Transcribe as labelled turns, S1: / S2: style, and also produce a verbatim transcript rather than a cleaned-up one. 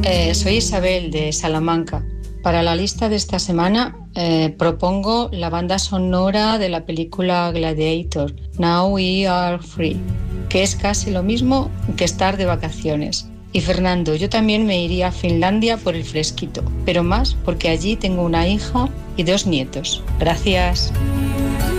S1: Eh, soy Isabel de Salamanca. Para la lista de esta semana eh, propongo la banda sonora de la película Gladiator, Now We Are Free, que es casi lo mismo que estar de vacaciones. Y Fernando, yo también me iría a Finlandia por el fresquito, pero más porque allí tengo una hija y dos nietos. Gracias.